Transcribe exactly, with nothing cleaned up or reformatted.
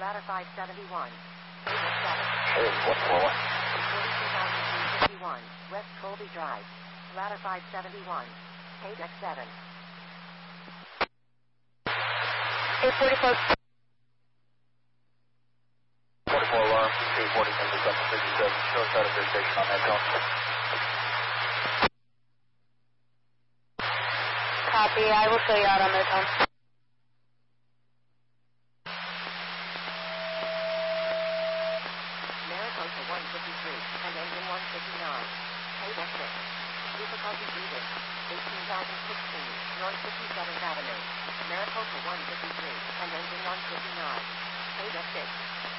Ratified seventy-one. Paydeck seven. Hey, one four one. forty-two thousand three hundred fifty-one, West Colby Drive. Ratified seventy-one. Paydeck seven. eight forty-four. forty-four alarm, three forty, number seven fifty-seven, show side of your station on that tone. Copy, I will show you out on this one. Mariposa one fifty-three, and engine one fifty-nine. Paydeck six. Difficulty breathing. eighteen thousand sixteen, North fifty-seventh Avenue. Mariposa one fifty-three, and engine one fifty-nine. Paydeck six.